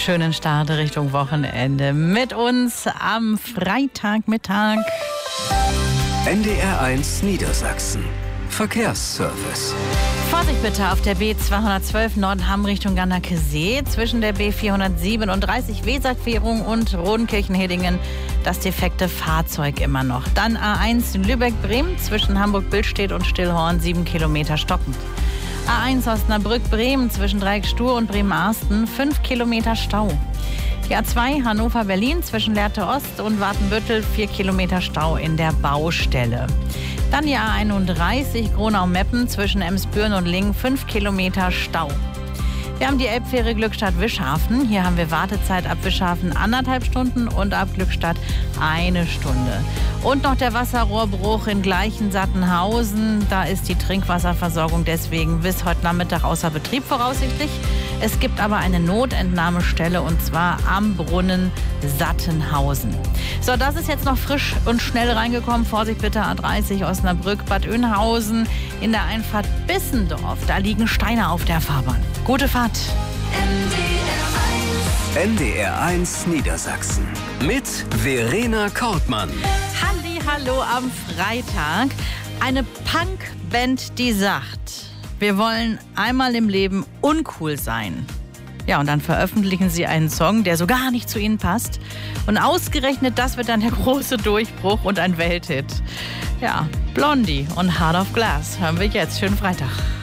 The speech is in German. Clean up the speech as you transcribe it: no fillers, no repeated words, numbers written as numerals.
schönen Start Richtung Wochenende mit uns am Freitagmittag. NDR1 Niedersachsen. Verkehrsservice. Vorsicht bitte auf der B212 Nordenham Richtung Gannakesee zwischen der B437 Weserquerung und Rodenkirchen-Hedingen das defekte Fahrzeug immer noch. Dann A1 Lübeck-Bremen zwischen Hamburg-Billstedt und Stillhorn 7 Kilometer stockend. A1 Osnabrück-Bremen zwischen Dreieckstuhr und Bremen-Arsten 5 Kilometer Stau. Die A2 Hannover-Berlin zwischen Lehrte Ost und Watenbüttel 4 Kilometer Stau in der Baustelle. Dann die A31 Gronau-Meppen zwischen Emsbüren und Lingen 5 Kilometer Stau. Wir haben die Elbfähre Glückstadt-Wischhafen. Hier haben wir Wartezeit ab Wischhafen 1,5 Stunden und ab Glückstadt 1 Stunde. Und noch der Wasserrohrbruch in Gleichen-Sattenhausen. Da ist die Trinkwasserversorgung deswegen bis heute Nachmittag außer Betrieb voraussichtlich. Es gibt aber eine Notentnahmestelle und zwar am Brunnen Sattenhausen. So, das ist jetzt noch frisch und schnell reingekommen. Vorsicht bitte, A30 Osnabrück, Bad Oeynhausen in der Einfahrt Bissendorf. Da liegen Steine auf der Fahrbahn. Gute Fahrt. NDR1 Niedersachsen mit Verena Kortmann. Hallo am Freitag. Eine Punkband, die sagt, wir wollen einmal im Leben uncool sein. Ja, und dann veröffentlichen sie einen Song, der so gar nicht zu ihnen passt. Und ausgerechnet das wird dann der große Durchbruch und ein Welthit. Ja, Blondie und Heart of Glass hören wir jetzt. Schönen Freitag.